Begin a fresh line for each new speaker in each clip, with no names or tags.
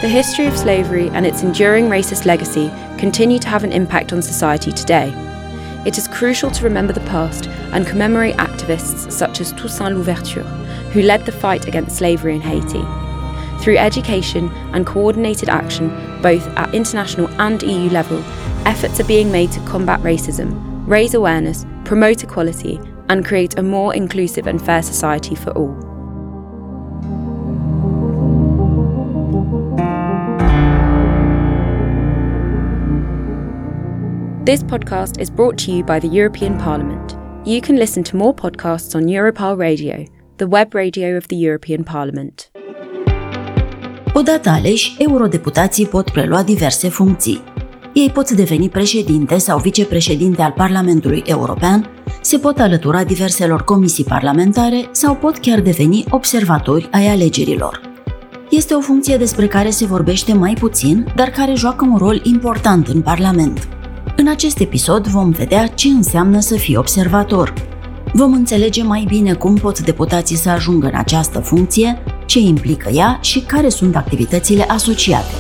The history of slavery and its enduring racist legacy continue to have an impact on society today. It is crucial to remember the past and commemorate activists such as Toussaint Louverture, who led the fight against slavery in Haiti. Through education and coordinated action, both at international and EU level, efforts are being made to combat racism, raise awareness, promote equality, and create a more inclusive and fair society for all. This podcast is brought to you by the European Parliament. You can listen to more podcasts on Europal Radio, the web radio of the European Parliament.
Odată aleși, eurodeputații pot prelua diverse funcții. Ei pot deveni președinte sau vicepreședinte al Parlamentului European, se pot alătura diverselor comisii parlamentare sau pot chiar deveni observatori ai alegerilor. Este o funcție despre care se vorbește mai puțin, dar care joacă un rol important în Parlament. În acest episod vom vedea ce înseamnă să fii observator. Vom înțelege mai bine cum pot deputații să ajungă în această funcție, ce implică ea și care sunt activitățile asociate.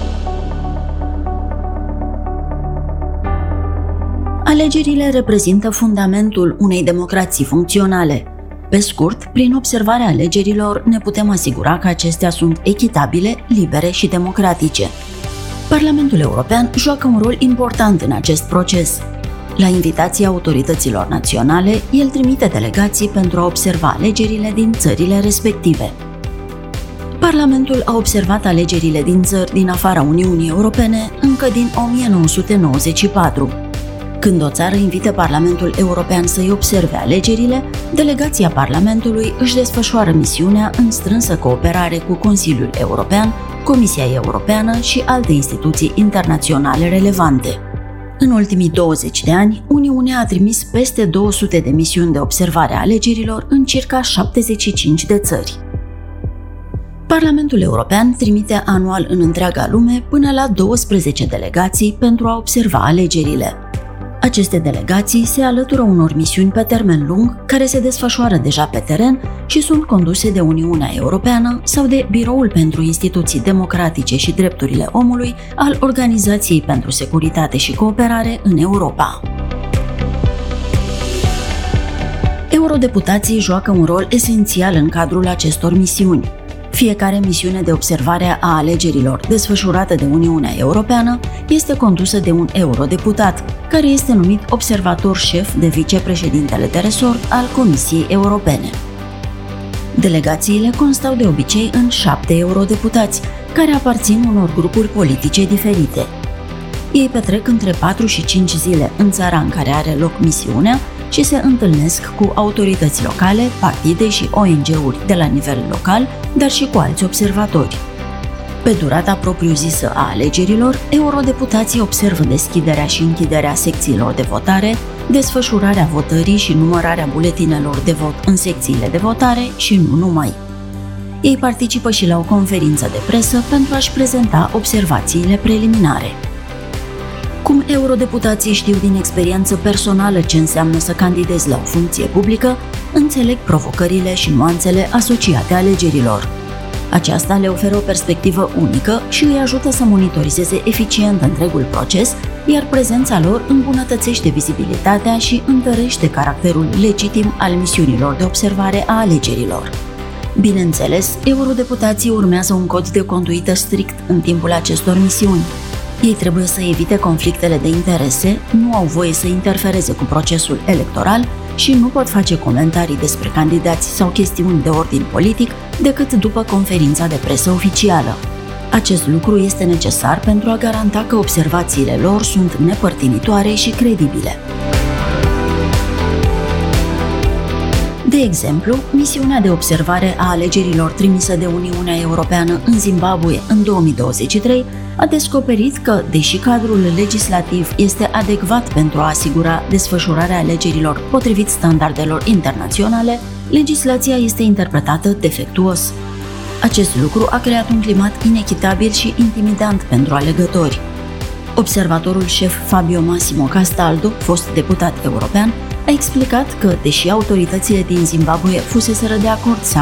Alegerile reprezintă fundamentul unei democrații funcționale. Pe scurt, prin observarea alegerilor ne putem asigura că acestea sunt echitabile, libere și democratice. Parlamentul European joacă un rol important în acest proces. La invitația autorităților naționale, el trimite delegații pentru a observa alegerile din țările respective. Parlamentul a observat alegerile din țări din afara Uniunii Europene încă din 1994. Când o țară invită Parlamentul European să-i observe alegerile, delegația Parlamentului își desfășoară misiunea în strânsă cooperare cu Consiliul European, Comisia Europeană și alte instituții internaționale relevante. În ultimii 20 de ani, Uniunea a trimis peste 200 de misiuni de observare a alegerilor în circa 75 de țări. Parlamentul European trimite anual în întreaga lume până la 12 delegații pentru a observa alegerile. Aceste delegații se alătură unor misiuni pe termen lung care se desfășoară deja pe teren și sunt conduse de Uniunea Europeană sau de Biroul pentru Instituții Democratice și Drepturile Omului al Organizației pentru Securitate și Cooperare în Europa. Eurodeputații joacă un rol esențial în cadrul acestor misiuni. Fiecare misiune de observare a alegerilor desfășurată de Uniunea Europeană este condusă de un eurodeputat, care este numit observator șef de vicepreședintele de resort al Comisiei Europene. Delegațiile constau de obicei în 7 eurodeputați, care aparțin unor grupuri politice diferite. Ei petrec între 4 și 5 zile în țara în care are loc misiunea și se întâlnesc cu autorități locale, partide și ONG-uri de la nivel local, dar și cu alți observatori. Pe durata propriu-zisă a alegerilor, eurodeputații observă deschiderea și închiderea secțiilor de votare, desfășurarea votării și numărarea buletinelor de vot în secțiile de votare și nu numai. Ei participă și la o conferință de presă pentru a-și prezenta observațiile preliminare. Cum eurodeputații știu din experiență personală ce înseamnă să candidezi la o funcție publică, înțeleg provocările și nuanțele asociate alegerilor. Aceasta le oferă o perspectivă unică și îi ajută să monitorizeze eficient întregul proces, iar prezența lor îmbunătățește vizibilitatea și întărește caracterul legitim al misiunilor de observare a alegerilor. Bineînțeles, eurodeputații urmează un cod de conduită strict în timpul acestor misiuni. Ei trebuie să evite conflictele de interese, nu au voie să interfereze cu procesul electoral și nu pot face comentarii despre candidați sau chestiuni de ordin politic decât după conferința de presă oficială. Acest lucru este necesar pentru a garanta că observațiile lor sunt nepărtinitoare și credibile. De exemplu, misiunea de observare a alegerilor trimisă de Uniunea Europeană în Zimbabwe în 2023 a descoperit că, deși cadrul legislativ este adecvat pentru a asigura desfășurarea alegerilor potrivit standardelor internaționale, legislația este interpretată defectuos. Acest lucru a creat un climat inechitabil și intimidant pentru alegători. Observatorul șef Fabio Massimo Castaldo, fost deputat european, a explicat că, deși autoritățile din Zimbabwe fuseseră de acord să